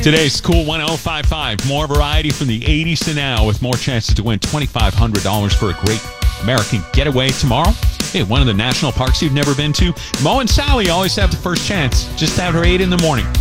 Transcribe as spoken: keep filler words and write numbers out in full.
Today's Cool one oh five point five. More variety from the eighties to now with more chances to win twenty-five hundred dollars for a great American getaway tomorrow. Hey, one of the national parks you've never been to. Mo and Sally always have the first chance. Just after eight in the morning.